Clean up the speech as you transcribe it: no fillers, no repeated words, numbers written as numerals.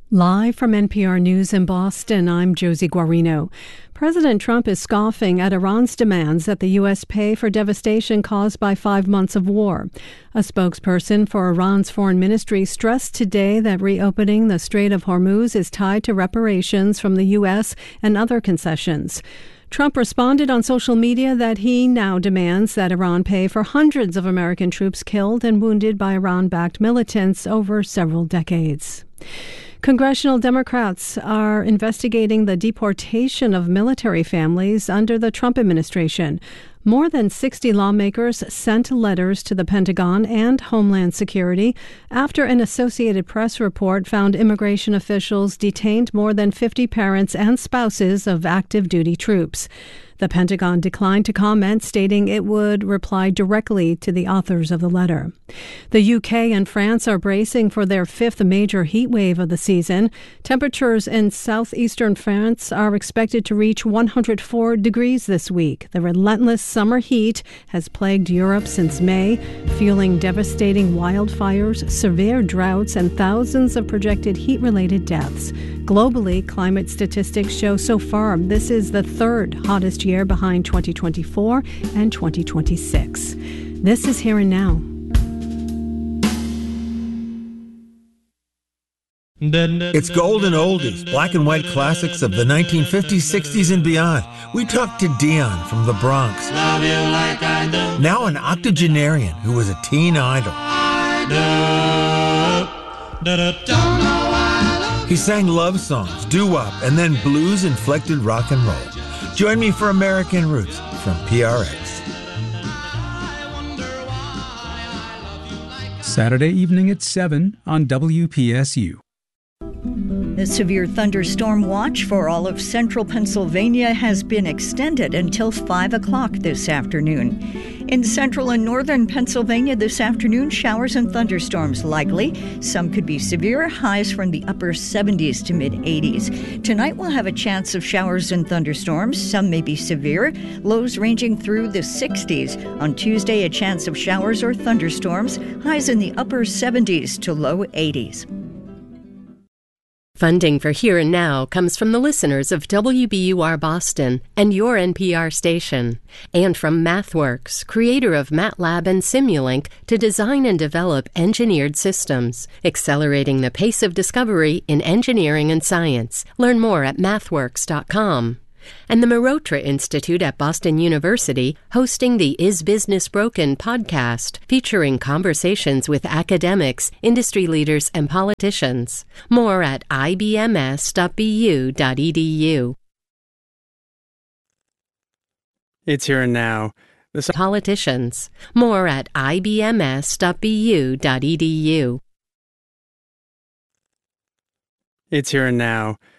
Live from NPR News in Boston, I'm Josie Guarino. President Trump is scoffing at Iran's demands that the U.S. pay for devastation caused by 5 months of war. A spokesperson for Iran's foreign ministry stressed today that reopening the Strait of Hormuz is tied to reparations from the U.S. and other concessions. Trump responded on social media that he now demands that Iran pay for hundreds of American troops killed and wounded by Iran-backed militants over several decades. Congressional Democrats are investigating the deportation of military families under the Trump administration. More than 60 lawmakers sent letters to the Pentagon and Homeland Security after an Associated Press report found immigration officials detained more than 50 parents and spouses of active duty troops. The Pentagon declined to comment, stating it would reply directly to the authors of the letter. The UK and France are bracing for their fifth major heat wave of the season. Temperatures in southeastern France are expected to reach 104 degrees this week. The relentless summer heat has plagued Europe since May, fueling devastating wildfires, severe droughts, and thousands of projected heat-related deaths. Globally, climate statistics show so far this is the third hottest year behind 2024 and 2026. This is Here and Now. It's golden oldies, black and white classics of the 1950s, 60s, and beyond. We talked to Dion from the Bronx. Now an octogenarian who was a teen idol. He sang love songs, doo-wop, and then blues-inflected rock and roll. Join me for American Roots from PRX. Saturday evening at 7 on WPSU. The severe thunderstorm watch for all of central Pennsylvania has been extended until 5 o'clock this afternoon. In central and northern Pennsylvania this afternoon, showers and thunderstorms likely. Some could be severe, highs from the upper 70s to mid-80s. Tonight we'll have a chance of showers and thunderstorms. Some may be severe, lows ranging through the 60s. On Tuesday, a chance of showers or thunderstorms, highs in the upper 70s to low 80s. Funding for Here and Now comes from the listeners of WBUR Boston and your NPR station, and from MathWorks, creator of MATLAB and Simulink, to design and develop engineered systems, accelerating the pace of discovery in engineering and science. Learn more at mathworks.com. And the Mehrotra Institute at Boston University, hosting the Is Business Broken podcast, featuring conversations with academics, industry leaders, and politicians. More at ibms.bu.edu. It's Here and Now. Politicians. More at ibms.bu.edu. It's Here and Now.